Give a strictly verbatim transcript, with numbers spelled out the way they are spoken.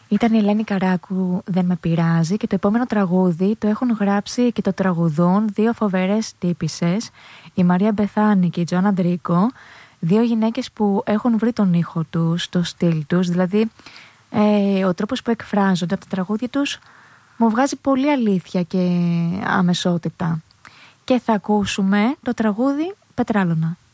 Ήταν η Ελένη Καράκου, «Δεν με πειράζει», και το επόμενο τραγούδι το έχουν γράψει και το τραγουδούν δύο φοβερές τύπισσες, η Μαρία Μπεθάνη και η Τζοάννα Ντρίκο, δύο γυναίκες που έχουν βρει τον ήχο τους, το στυλ τους, δηλαδή ε, ο τρόπος που εκφράζονται από τα τραγούδια τους μου βγάζει πολύ αλήθεια και αμεσότητα. Και θα ακούσουμε το τραγούδι «Πετράλωνα».